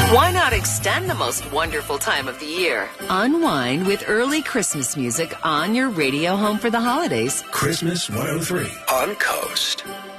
Why not extend the most wonderful time of the year? Unwind with early Christmas music on your radio home for the holidays. Christmas 103 on Coast.